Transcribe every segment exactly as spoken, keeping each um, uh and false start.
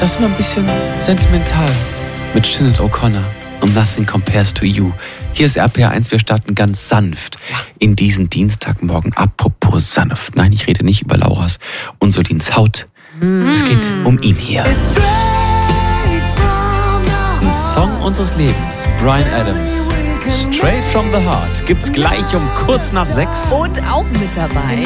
Das ist mal ein bisschen sentimental mit Sinead O'Connor und Nothing Compares to You. Hier ist R P R eins, wir starten ganz sanft in diesen Dienstagmorgen. Apropos sanft. Nein, ich rede nicht über Lauras und Solins Haut. Mm. Es geht um ihn hier. Ein Song unseres Lebens, Bryan Adams. Straight from the Heart gibt's gleich um kurz nach sechs. Und auch mit dabei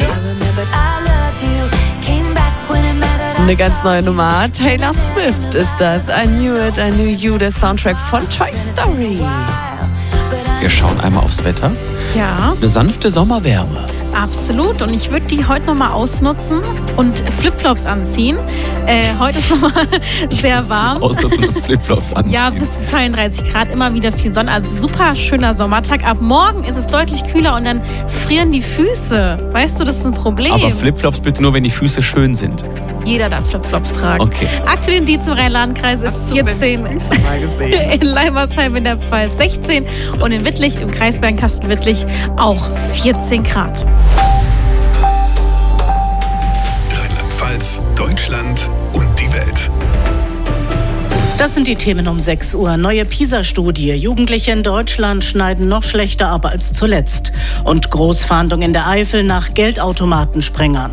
eine ganz neue Nummer. Taylor Swift ist das. I Knew It, I Knew You, der Soundtrack von Toy Story. Wir schauen einmal aufs Wetter. Ja. Eine sanfte Sommerwärme. Absolut. Und ich würde die heute nochmal ausnutzen und Flipflops anziehen. Äh, heute ist nochmal sehr warm. Ausnutzen und Flipflops anziehen. Ja, bis zu zweiunddreißig Grad, immer wieder viel Sonne. Also super schöner Sommertag. Ab morgen ist es deutlich kühler und dann frieren die Füße. Weißt du, das ist ein Problem. Aber Flipflops bitte nur, wenn die Füße schön sind. Jeder darf Flipflops tragen. Okay. Aktuell in Dietz im Rhein-Lahn-Kreis ist vierzehn, in Leimersheim in der Pfalz sechzehn und in Wittlich im Kreis Bernkastel-Wittlich auch vierzehn Grad. Rheinland-Pfalz, Deutschland und die Welt. Das sind die Themen um sechs Uhr. Neue PISA-Studie. Jugendliche in Deutschland schneiden noch schlechter ab als zuletzt. Und Großfahndung in der Eifel nach Geldautomatensprengern.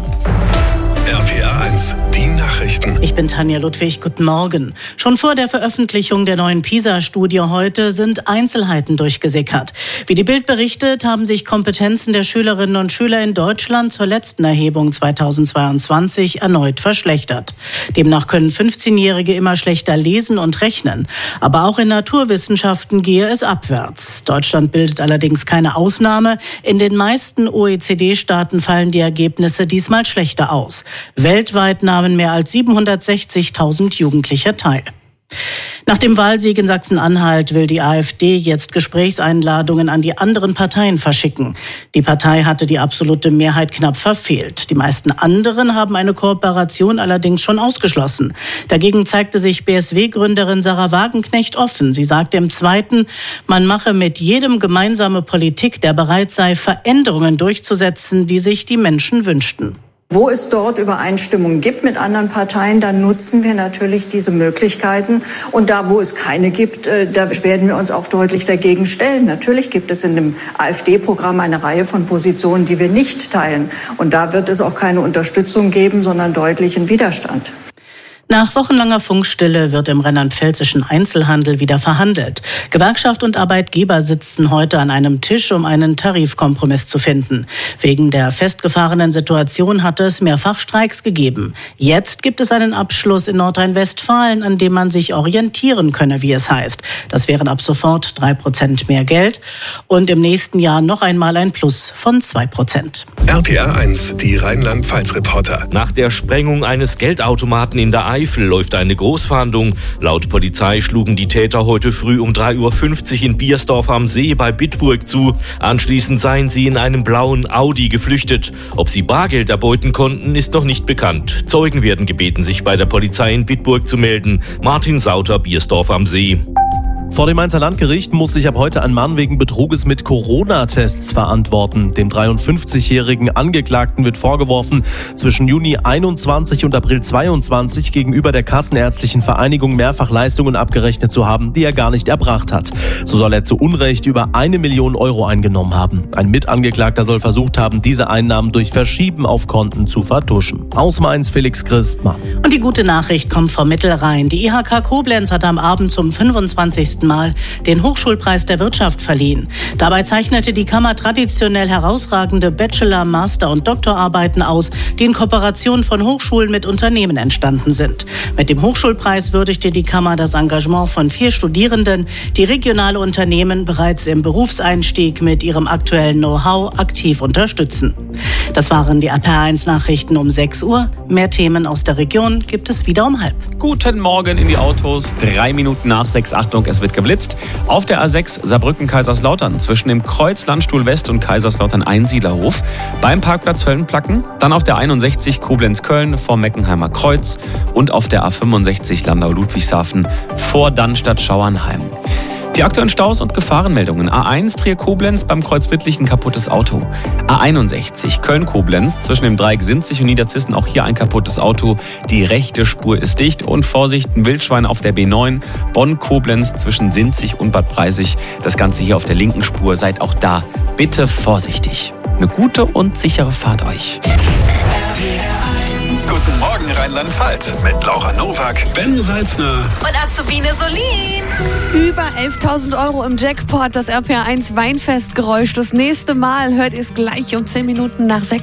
R P R eins, die Nachrichten. Ich bin Tanja Ludwig, guten Morgen. Schon vor der Veröffentlichung der neuen PISA-Studie heute sind Einzelheiten durchgesickert. Wie die Bild berichtet, haben sich Kompetenzen der Schülerinnen und Schüler in Deutschland zur letzten Erhebung zweitausendzweiundzwanzig erneut verschlechtert. Demnach können fünfzehnjährige immer schlechter lesen und rechnen. Aber auch in Naturwissenschaften gehe es abwärts. Deutschland bildet allerdings keine Ausnahme. In den meisten O E C D-Staaten fallen die Ergebnisse diesmal schlechter aus. Weltweit nahmen mehr als siebenhundertsechzigtausend Jugendliche teil. Nach dem Wahlsieg in Sachsen-Anhalt will die AfD jetzt Gesprächseinladungen an die anderen Parteien verschicken. Die Partei hatte die absolute Mehrheit knapp verfehlt. Die meisten anderen haben eine Kooperation allerdings schon ausgeschlossen. Dagegen zeigte sich B S W-Gründerin Sarah Wagenknecht offen. Sie sagte im Zweiten, man mache mit jedem gemeinsame Politik, der bereit sei, Veränderungen durchzusetzen, die sich die Menschen wünschten. Wo es dort Übereinstimmungen gibt mit anderen Parteien, dann nutzen wir natürlich diese Möglichkeiten. Und da, wo es keine gibt, da werden wir uns auch deutlich dagegen stellen. Natürlich gibt es in dem AfD-Programm eine Reihe von Positionen, die wir nicht teilen. Und da wird es auch keine Unterstützung geben, sondern deutlichen Widerstand. Nach wochenlanger Funkstille wird im rheinland-pfälzischen Einzelhandel wieder verhandelt. Gewerkschaft und Arbeitgeber sitzen heute an einem Tisch, um einen Tarifkompromiss zu finden. Wegen der festgefahrenen Situation hatte es mehrfach Streiks gegeben. Jetzt gibt es einen Abschluss in Nordrhein-Westfalen, an dem man sich orientieren könne, wie es heißt. Das wären ab sofort drei Prozent mehr Geld und im nächsten Jahr noch einmal ein Plus von zwei Prozent. R P R eins, die Rheinland-Pfalz-Reporter. Nach der Sprengung eines Geldautomaten in der Eifel läuft eine Großfahndung. Laut Polizei schlugen die Täter heute früh um drei Uhr fünfzig in Biersdorf am See bei Bitburg zu. Anschließend seien sie in einem blauen Audi geflüchtet. Ob sie Bargeld erbeuten konnten, ist noch nicht bekannt. Zeugen werden gebeten, sich bei der Polizei in Bitburg zu melden. Martin Sauter, Biersdorf am See. Vor dem Mainzer Landgericht muss sich ab heute ein Mann wegen Betruges mit Corona-Tests verantworten. Dem dreiundfünfzigjährigen Angeklagten wird vorgeworfen, zwischen Juni einundzwanzig und April zweiundzwanzig gegenüber der Kassenärztlichen Vereinigung mehrfach Leistungen abgerechnet zu haben, die er gar nicht erbracht hat. So soll er zu Unrecht über eine Million Euro eingenommen haben. Ein Mitangeklagter soll versucht haben, diese Einnahmen durch Verschieben auf Konten zu vertuschen. Aus Mainz Felix Christmann. Und die gute Nachricht kommt vom Mittelrhein. Die I H K Koblenz hat am Abend zum fünfundzwanzigsten Mal den Hochschulpreis der Wirtschaft verliehen. Dabei zeichnete die Kammer traditionell herausragende Bachelor-, Master- und Doktorarbeiten aus, die in Kooperation von Hochschulen mit Unternehmen entstanden sind. Mit dem Hochschulpreis würdigte die Kammer das Engagement von vier Studierenden, die regionale Unternehmen bereits im Berufseinstieg mit ihrem aktuellen Know-how aktiv unterstützen. Das waren die R P R eins Nachrichten um sechs Uhr. Mehr Themen aus der Region gibt es wieder um halb. Guten Morgen in die Autos. Drei Minuten nach sechs. Achtung, es wird geblitzt. Auf der A sechs Saarbrücken-Kaiserslautern zwischen dem Kreuz Landstuhl West und Kaiserslautern-Einsiedlerhof beim Parkplatz Höllenplacken. Dann auf der einundsechzig Koblenz-Köln vor Meckenheimer Kreuz und auf der A fünfundsechzig Landau-Ludwigshafen vor Dannstatt-Schauernheim. Die aktuellen Staus und Gefahrenmeldungen. A eins Trier-Koblenz beim Kreuz Wittlich ein kaputtes Auto. A einundsechzig Köln-Koblenz zwischen dem Dreieck Sinzig und Niederzissen auch hier ein kaputtes Auto. Die rechte Spur ist dicht und Vorsicht, ein Wildschwein auf der B neun. Bonn-Koblenz zwischen Sinzig und Bad Breisig. Das Ganze hier auf der linken Spur. Seid auch da bitte vorsichtig. Eine gute und sichere Fahrt euch. Guten Morgen Rheinland-Pfalz mit Laura Nowak, Ben Salzner Und Azubine Solin. Über elftausend Euro im Jackpot, das R P R eins Weinfestgeräusch. Das nächste Mal hört ihr es gleich um zehn Minuten nach sechs.